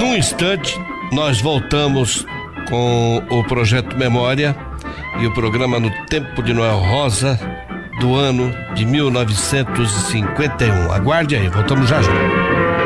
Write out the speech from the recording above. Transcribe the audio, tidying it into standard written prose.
Num instante, nós voltamos com o Projeto Memória e o programa No Tempo de Noel Rosa do ano de 1951. Aguarde aí, voltamos já já.